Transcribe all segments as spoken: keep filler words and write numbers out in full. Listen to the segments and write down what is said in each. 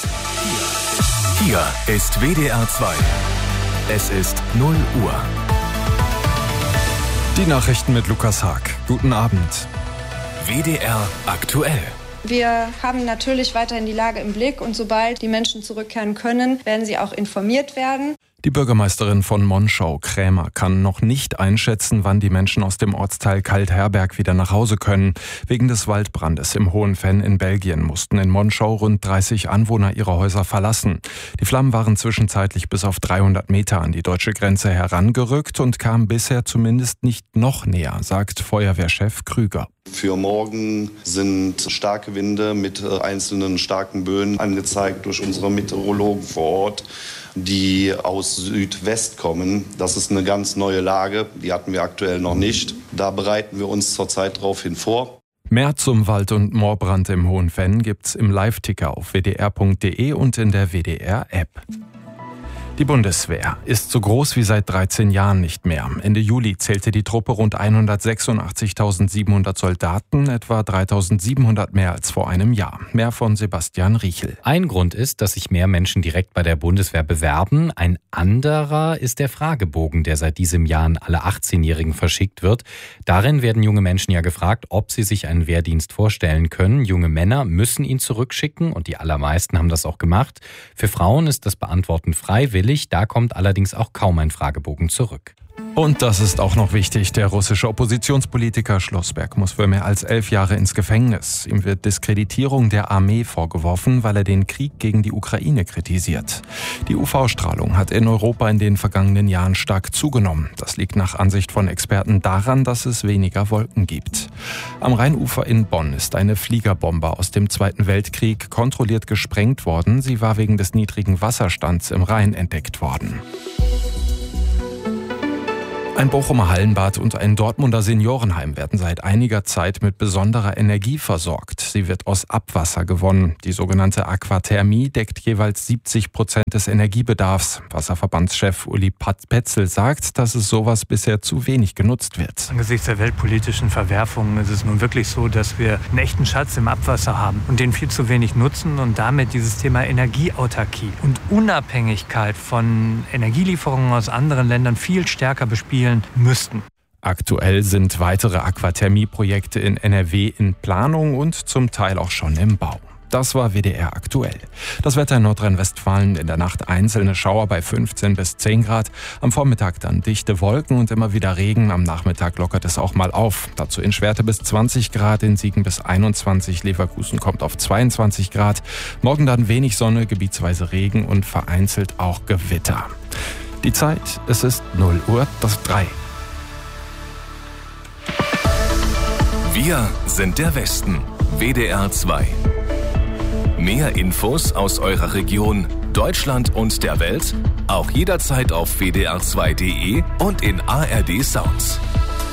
Hier ist W D R zwei. Es ist null Uhr. Die Nachrichten mit Lukas Haag. Guten Abend. W D R aktuell. Wir haben natürlich weiterhin die Lage im Blick und sobald die Menschen zurückkehren können, werden sie auch informiert werden. Die Bürgermeisterin von Monschau, Krämer, kann noch nicht einschätzen, wann die Menschen aus dem Ortsteil Kaltherberg wieder nach Hause können. Wegen des Waldbrandes im Hohen Venn in Belgien mussten in Monschau rund dreißig Anwohner ihre Häuser verlassen. Die Flammen waren zwischenzeitlich bis auf dreihundert Meter an die deutsche Grenze herangerückt und kamen bisher zumindest nicht noch näher, sagt Feuerwehrchef Krüger. Für morgen sind starke Winde mit einzelnen starken Böen angezeigt durch unsere Meteorologen vor Ort, die aus Südwest kommen. Das ist eine ganz neue Lage, die hatten wir aktuell noch nicht. Da bereiten wir uns zurzeit darauf hin vor. Mehr zum Wald- und Moorbrand im Hohen Venn gibt's im Live-Ticker auf w d r punkt d e und in der W D R-App. Die Bundeswehr ist so groß wie seit dreizehn Jahren nicht mehr. Ende Juli zählte die Truppe rund hundertsechsundachtzigtausendsiebenhundert Soldaten, etwa dreitausendsiebenhundert mehr als vor einem Jahr. Mehr von Sebastian Riechel. Ein Grund ist, dass sich mehr Menschen direkt bei der Bundeswehr bewerben. Ein anderer ist der Fragebogen, der seit diesem Jahr an alle achtzehnjährigen verschickt wird. Darin werden junge Menschen ja gefragt, ob sie sich einen Wehrdienst vorstellen können. Junge Männer müssen ihn zurückschicken und die allermeisten haben das auch gemacht. Für Frauen ist das Beantworten freiwillig. Da kommt allerdings auch kaum ein Fragebogen zurück. Und das ist auch noch wichtig. Der russische Oppositionspolitiker Schlossberg muss für mehr als elf Jahre ins Gefängnis. Ihm wird Diskreditierung der Armee vorgeworfen, weil er den Krieg gegen die Ukraine kritisiert. Die U V-Strahlung hat in Europa in den vergangenen Jahren stark zugenommen. Das liegt nach Ansicht von Experten daran, dass es weniger Wolken gibt. Am Rheinufer in Bonn ist eine Fliegerbombe aus dem Zweiten Weltkrieg kontrolliert gesprengt worden. Sie war wegen des niedrigen Wasserstands im Rhein entdeckt worden. Ein Bochumer Hallenbad und ein Dortmunder Seniorenheim werden seit einiger Zeit mit besonderer Energie versorgt. Sie wird aus Abwasser gewonnen. Die sogenannte Aquathermie deckt jeweils siebzig Prozent des Energiebedarfs. Wasserverbandschef Uli Petzel sagt, dass es sowas bisher zu wenig genutzt wird. Angesichts der weltpolitischen Verwerfungen ist es nun wirklich so, dass wir einen echten Schatz im Abwasser haben und den viel zu wenig nutzen und damit dieses Thema Energieautarkie und Unabhängigkeit von Energielieferungen aus anderen Ländern viel stärker bespielen müssten. Aktuell sind weitere Aquathermie-Projekte in N R W in Planung und zum Teil auch schon im Bau. Das war W D R aktuell. Das Wetter in Nordrhein-Westfalen: in der Nacht einzelne Schauer bei fünfzehn bis zehn Grad. Am Vormittag dann dichte Wolken und immer wieder Regen. Am Nachmittag lockert es auch mal auf. Dazu in Schwerte bis zwanzig Grad, in Siegen bis einundzwanzig. Leverkusen kommt auf zweiundzwanzig Grad. Morgen dann wenig Sonne, gebietsweise Regen und vereinzelt auch Gewitter. Die Zeit, es ist null Uhr drei. Wir sind der Westen. W D R zwei. Mehr Infos aus eurer Region, Deutschland und der Welt auch jederzeit auf w d r zwei punkt d e und in A R D Sounds.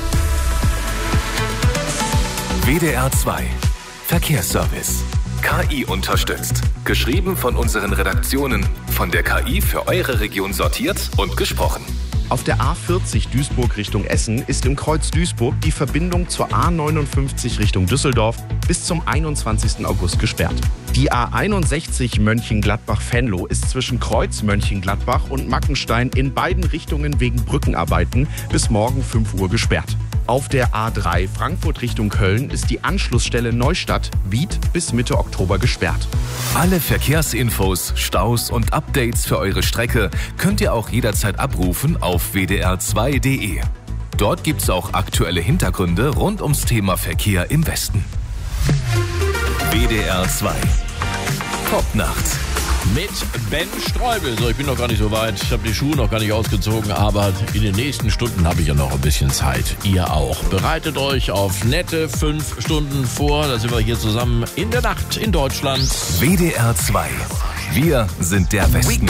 W D R zwei. Verkehrsservice. K I unterstützt. Geschrieben von unseren Redaktionen. Von der K I für eure Region sortiert und gesprochen. Auf der A vierzig Duisburg Richtung Essen ist im Kreuz Duisburg die Verbindung zur A neunundfünfzig Richtung Düsseldorf bis zum einundzwanzigsten August gesperrt. Die A einundsechzig Mönchengladbach-Venlo ist zwischen Kreuz Mönchengladbach und Mackenstein in beiden Richtungen wegen Brückenarbeiten bis morgen fünf Uhr gesperrt. Auf der A drei Frankfurt Richtung Köln ist die Anschlussstelle Neustadt Wied bis Mitte Oktober gesperrt. Alle Verkehrsinfos, Staus und Updates für eure Strecke könnt ihr auch jederzeit abrufen auf w d r zwei punkt d e. Dort gibt's auch aktuelle Hintergründe rund ums Thema Verkehr im Westen. W D R zwei. Popnacht. Mit Ben Streubel. So, ich bin noch gar nicht so weit. Ich habe die Schuhe noch gar nicht ausgezogen, aber in den nächsten Stunden habe ich ja noch ein bisschen Zeit. Ihr auch. Bereitet euch auf nette fünf Stunden vor. Da sind wir hier zusammen in der Nacht in Deutschland. W D R zwei. Wir sind der Westen.